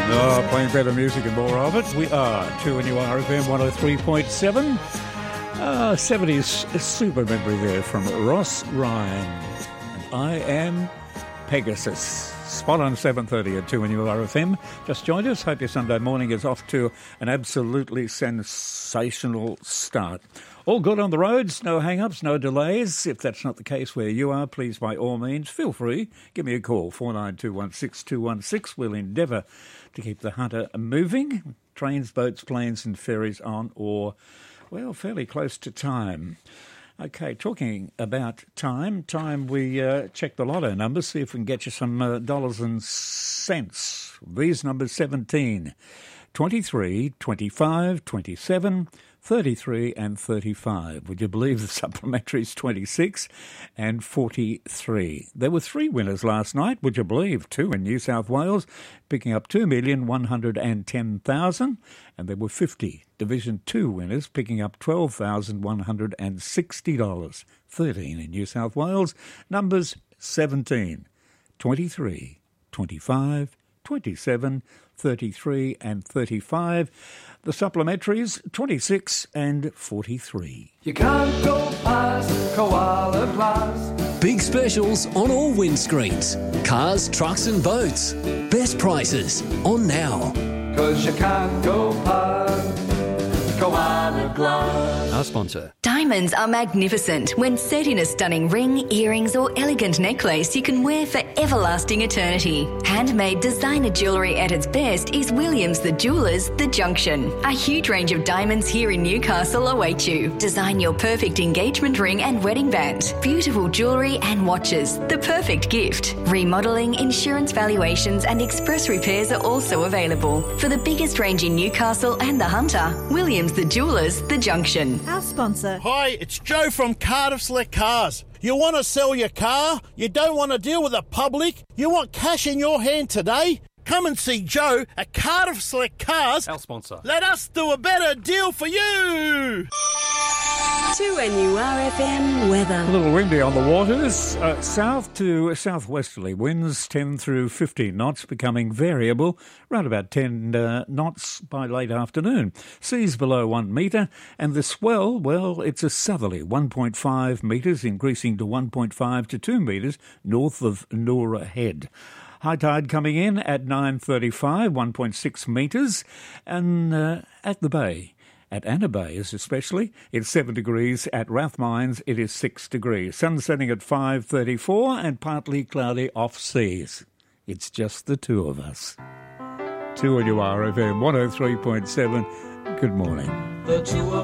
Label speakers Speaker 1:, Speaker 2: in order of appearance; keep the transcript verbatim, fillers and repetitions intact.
Speaker 1: Oh, playing better music and more of it. We are two N U R F M one oh three point seven. Uh, seventies super memory there from Ross Ryan. And I am Pegasus. Spot on seven thirty at two N U R F M. Just joined us. Hope your Sunday morning is off to an absolutely sensational start. All good on the roads, no hang-ups, no delays. If that's not the case where you are, please, by all means, feel free. Give me a call, four nine two one six two one six. We'll endeavour to keep the Hunter moving. Trains, boats, planes and ferries on or, well, fairly close to time. OK, talking about time, time we uh, check the lotto numbers, see if we can get you some uh, dollars and cents. These numbers: seventeen, twenty-three, twenty-five, twenty-seven, thirty-three and thirty-five. Would you believe the supplementaries twenty-six and forty-three? There were three winners last night, would you believe? Two in New South Wales, picking up two million one hundred ten thousand, and there were fifty Division two winners, picking up twelve thousand one hundred sixty dollars. thirteen in New South Wales. Numbers: seventeen, twenty-three, twenty-five, twenty-seven, thirty-three and thirty-five. The supplementaries, twenty-six and forty-three.
Speaker 2: You can't go past Koala Plus.
Speaker 3: Big specials on all windscreens. Cars, trucks and boats. Best prices on now.
Speaker 2: 'Cause you can't go past Koala Glass.
Speaker 3: Our sponsor.
Speaker 4: Diamonds are magnificent when set in a stunning ring, earrings or elegant necklace you can wear for everlasting eternity. Handmade designer jewellery at its best is Williams the Jewellers The Junction. A huge range of diamonds here in Newcastle await you. Design your perfect engagement ring and wedding band. Beautiful jewellery and watches. The perfect gift. Remodelling, insurance valuations and express repairs are also available. For the biggest range in Newcastle and the Hunter, Williams the Jewellers The Junction.
Speaker 5: Our sponsor.
Speaker 6: Hi, it's Joe from Cardiff Select Cars. You want to sell your car? You don't want to deal with the public? You want cash in your hand today? Come and see Joe at Cardiff Select Cars.
Speaker 7: Our sponsor.
Speaker 6: Let us do a better deal for you.
Speaker 5: two N U R F M weather.
Speaker 1: A little windy on the waters. Uh, south to southwesterly winds, ten through fifteen knots, becoming variable, around about ten uh, knots by late afternoon. Seas below one metre, and the swell, well, it's a southerly, one point five metres, increasing to one point five to two metres north of Noora Head. High tide coming in at nine thirty-five, one point six metres, and uh, at the bay. At Anna Bay especially, it's seven degrees. At Rathmines, it is six degrees. Sun setting at five thirty-four and partly cloudy off seas. It's just the two of us. two N U R F M one oh three point seven. Good morning.
Speaker 2: The two of